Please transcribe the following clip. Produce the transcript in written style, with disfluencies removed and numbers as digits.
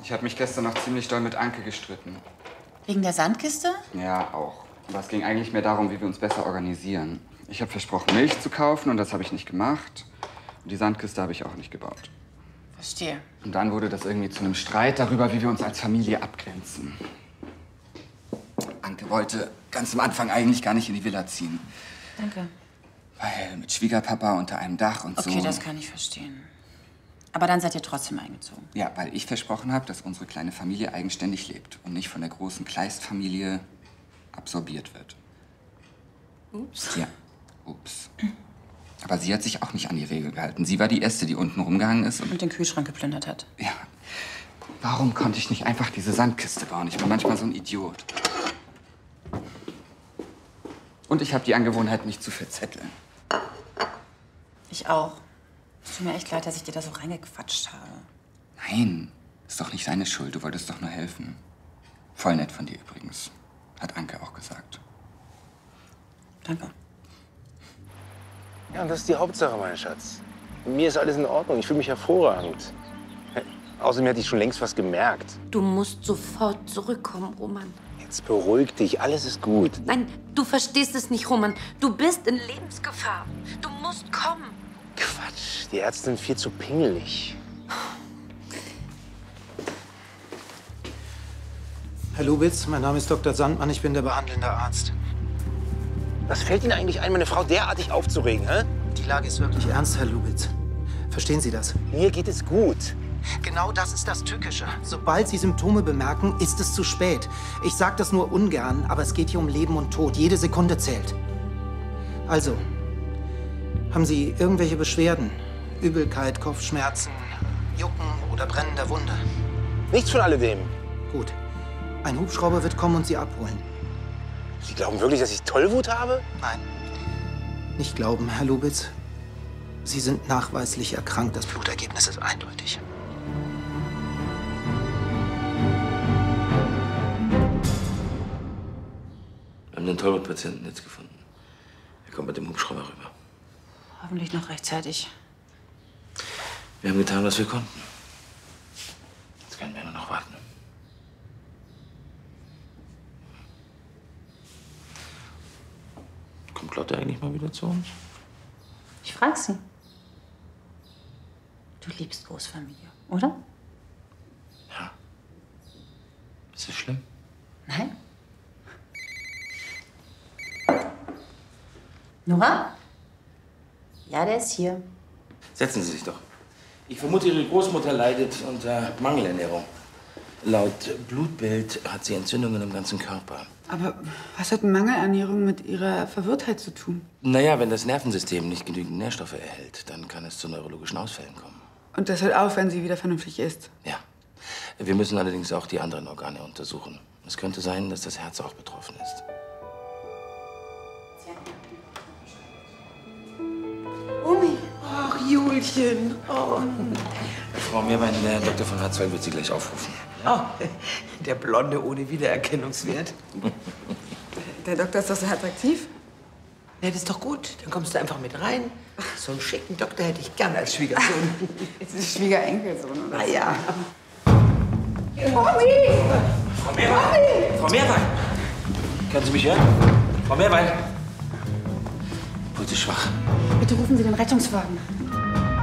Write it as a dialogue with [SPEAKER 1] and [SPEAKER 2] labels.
[SPEAKER 1] Ich habe mich gestern noch ziemlich doll mit Anke gestritten.
[SPEAKER 2] Wegen der Sandkiste?
[SPEAKER 1] Ja, auch. Aber es ging eigentlich mehr darum, wie wir uns besser organisieren. Ich habe versprochen, Milch zu kaufen und das habe ich nicht gemacht. Und die Sandkiste habe ich auch nicht gebaut.
[SPEAKER 2] Verstehe.
[SPEAKER 1] Und dann wurde das irgendwie zu einem Streit darüber, wie wir uns als Familie abgrenzen. Anke wollte ganz am Anfang eigentlich gar nicht in die Villa ziehen.
[SPEAKER 2] Danke.
[SPEAKER 1] Weil mit Schwiegerpapa unter einem Dach und so.
[SPEAKER 2] Okay, das kann ich verstehen. Aber dann seid ihr trotzdem eingezogen.
[SPEAKER 1] Ja, weil ich versprochen habe, dass unsere kleine Familie eigenständig lebt und nicht von der großen Kleist-Familie absorbiert wird.
[SPEAKER 2] Ups.
[SPEAKER 1] Ja, ups. Aber sie hat sich auch nicht an die Regel gehalten. Sie war die Erste, die unten rumgehangen ist
[SPEAKER 2] Und den Kühlschrank geplündert hat.
[SPEAKER 1] Ja. Warum konnte ich nicht einfach diese Sandkiste bauen? Ich bin manchmal so ein Idiot. Und ich habe die Angewohnheit, mich zu verzetteln.
[SPEAKER 2] Ich auch. Es tut mir echt leid, dass ich dir da so reingequatscht habe.
[SPEAKER 1] Nein, ist doch nicht deine Schuld. Du wolltest doch nur helfen. Voll nett von dir übrigens. Hat Anke auch gesagt.
[SPEAKER 2] Danke.
[SPEAKER 3] Ja, und das ist die Hauptsache, mein Schatz. Mir ist alles in Ordnung. Ich fühle mich hervorragend. Außerdem hätte ich schon längst was gemerkt.
[SPEAKER 4] Du musst sofort zurückkommen, Roman.
[SPEAKER 3] Jetzt beruhig dich, alles ist gut.
[SPEAKER 4] Nein, du verstehst es nicht, Roman. Du bist in Lebensgefahr. Du musst kommen.
[SPEAKER 3] Quatsch, die Ärzte sind viel zu pingelig.
[SPEAKER 5] Herr Lubitz, mein Name ist Dr. Sandmann, ich bin der behandelnde Arzt.
[SPEAKER 3] Was fällt Ihnen eigentlich ein, meine Frau derartig aufzuregen, hä?
[SPEAKER 5] Die Lage ist wirklich ernst, Herr Lubitz. Verstehen Sie das?
[SPEAKER 3] Mir geht es gut.
[SPEAKER 5] Genau das ist das Tückische. Sobald Sie Symptome bemerken, ist es zu spät. Ich sage das nur ungern, aber es geht hier um Leben und Tod. Jede Sekunde zählt. Also, haben Sie irgendwelche Beschwerden? Übelkeit, Kopfschmerzen, Jucken oder Brennen der Wunde?
[SPEAKER 3] Nichts von alledem.
[SPEAKER 5] Gut. Ein Hubschrauber wird kommen und Sie abholen.
[SPEAKER 3] Sie glauben wirklich, dass ich Tollwut habe?
[SPEAKER 5] Nein. Nicht glauben, Herr Lubitz. Sie sind nachweislich erkrankt. Das Blutergebnis ist eindeutig.
[SPEAKER 6] Wir haben den Tollwut-Patienten jetzt gefunden. Er kommt mit dem Hubschrauber rüber.
[SPEAKER 2] Hoffentlich noch rechtzeitig.
[SPEAKER 6] Wir haben getan, was wir konnten. Jetzt können wir nur noch warten. Kommt Lotte eigentlich mal wieder zu uns?
[SPEAKER 2] Ich frag sie. Du liebst Großfamilie, oder?
[SPEAKER 6] Ja. Ist das schlimm?
[SPEAKER 2] Nein? Nora? Ja, der ist hier.
[SPEAKER 6] Setzen Sie sich doch. Ich vermute, Ihre Großmutter leidet unter Mangelernährung. Laut Blutbild hat sie Entzündungen im ganzen Körper.
[SPEAKER 7] Aber was hat Mangelernährung mit ihrer Verwirrtheit zu tun?
[SPEAKER 6] Naja, wenn das Nervensystem nicht genügend Nährstoffe erhält, dann kann es zu neurologischen Ausfällen kommen.
[SPEAKER 7] Und das hört auf, wenn sie wieder vernünftig isst.
[SPEAKER 6] Ja. Wir müssen allerdings auch die anderen Organe untersuchen. Es könnte sein, dass das Herz auch betroffen ist.
[SPEAKER 7] Omi. Ach, Julchen. Oh.
[SPEAKER 6] Frau Meerwein, der Dr. von Harzwell wird Sie gleich aufrufen.
[SPEAKER 8] Oh, der Blonde ohne Wiedererkennungswert.
[SPEAKER 7] Der Doktor ist doch so attraktiv.
[SPEAKER 8] Ja, das ist doch gut. Dann kommst du einfach mit rein. So einen schicken Doktor hätte ich gern als Schwiegersohn.
[SPEAKER 7] Jetzt ist Schwiegerenkelsohn, oder?
[SPEAKER 8] Ah ja.
[SPEAKER 7] Omi!
[SPEAKER 6] Frau Meerwein! Frau Meerwein! Können Sie mich hören? Frau Meerwein! Puls ist schwach.
[SPEAKER 2] Bitte rufen Sie den Rettungswagen.